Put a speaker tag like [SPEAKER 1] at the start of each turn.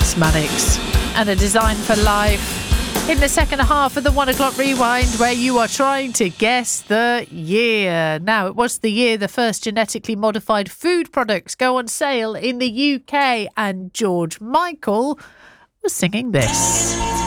[SPEAKER 1] Mannix and A Design for Life in the second half of the 1 o'clock rewind, where you are trying to guess the year. Now, it was the year the first genetically modified food products go on sale in the UK, and George Michael was singing this.